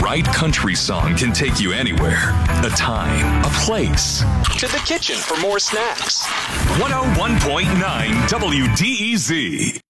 right country song can take you anywhere. A time, a place. To the kitchen for more snacks. 101.9 WDEZ.